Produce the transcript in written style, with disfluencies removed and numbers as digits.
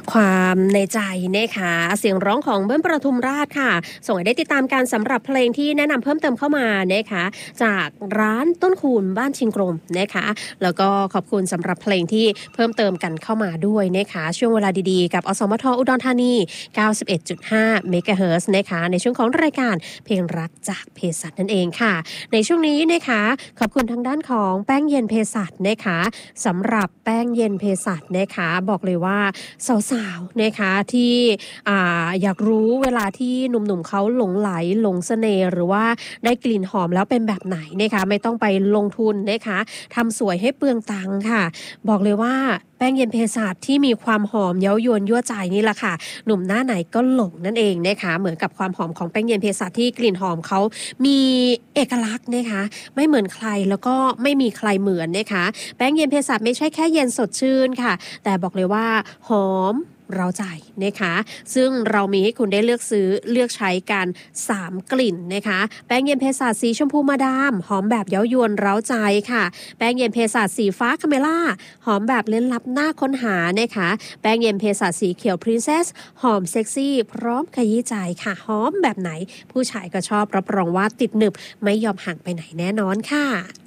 ความในใจนะคะเสียงร้องของเบิ้ลประทุมราชค่ะส่งให้ได้ติดตามการสำหรับเพลงที่แนะนำเพิ่มเติมเข้ามานะคะจากร้านต้นคูณบ้านชิงกรมนะคะแล้วก็ขอบคุณสำหรับเพลงที่เพิ่มเติมกันเข้ามาด้วยนะคะช่วงเวลาดีๆกับอสมทอุดรธานี 91.5 เมกะเฮิรตซ์นะคะในช่วงของรายการเพลงรักจากเภสัชนั่นเองค่ะในช่วงนี้นะคะขอบคุณทางด้านของแป้งเย็นเภสัชนะคะสำหรับแป้งเย็นเภสัชนะคะบอกเลยว่าสาวๆนะคะที่อยากรู้เวลาที่หนุ่มๆเขาหลงไหลหลงเสน่ห์หรือว่าได้กลิ่นหอมแล้วเป็นแบบไหนนะคะไม่ต้องไปลงทุนนะคะทำสวยให้เปลืองตังค์ค่ะบอกเลยว่าแป้งเย็นเภสัชที่มีความหอมเย้ายวนยั่วใจนี่แหละค่ะหนุ่มหน้าไหนก็หลงนั่นเองนะคะเหมือนกับความหอมของแป้งเย็นเภสัชที่กลิ่นหอมเขามีเอกลักษณ์นะคะไม่เหมือนใครแล้วก็ไม่มีใครเหมือนนะคะแป้งเย็นเภสัชไม่ใช่แค่เย็นสดชื่นค่ะแต่บอกเลยว่าหอมเราใจนะคะซึ่งเรามีให้คุณได้เลือกซื้อเลือกใช้กัน3กลิ่นนะคะแป้งเย็นเภสัชสีชมพูมาดามหอมแบบเย้ายวนเร้าใจค่ะแป้งเย็นเภสัชสีฟ้าคาเมล่าหอมแบบเล่นลับน่าค้นหานะคะแป้งเย็นเภสัชสีเขียวพรินเซสหอมเซ็กซี่พร้อมขยี้ใจค่ะหอมแบบไหนผู้ชายก็ชอบรับรองว่าติดหนึบไม่ยอมห่างไปไหนแน่นอนค่ะ